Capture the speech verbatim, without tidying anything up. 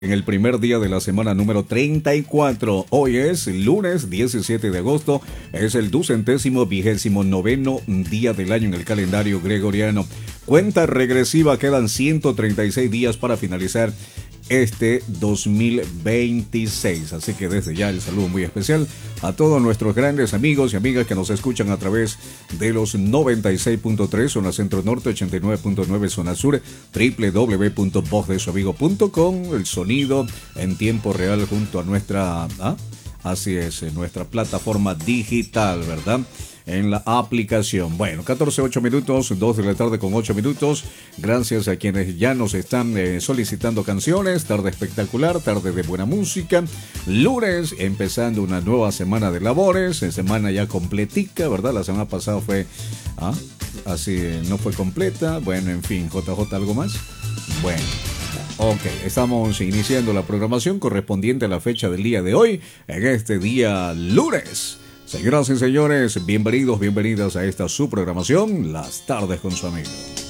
En el primer día de la semana número treinta y cuatro, hoy es lunes diecisiete de agosto, es el ducentésimo vigésimo noveno día del año en el calendario gregoriano. Cuenta regresiva, quedan ciento treinta y seis días para finalizar este dos mil veintiséis, así que desde ya el saludo muy especial a todos nuestros grandes amigos y amigas que nos escuchan a través de los noventa y seis punto tres zona centro norte, ochenta y nueve punto nueve zona sur, doble u doble u doble u punto voz de su amigo punto com, el sonido en tiempo real junto a nuestra, ¿ah? así es, nuestra plataforma digital, ¿verdad? En la aplicación. Bueno, catorce, ocho minutos, dos de la tarde con ocho minutos. Gracias a quienes ya nos están eh, solicitando canciones. Tarde espectacular, tarde de buena música. Lunes, empezando una nueva semana de labores. En semana ya completica, ¿verdad? La semana pasada fue, ¿ah? así, no fue completa. Bueno, en fin, J J, ¿algo más? Bueno. Ok, estamos iniciando la programación correspondiente a la fecha del día de hoy, en este día lunes. Señoras y señores, bienvenidos, bienvenidas a esta su programación, Las Tardes con su amigo.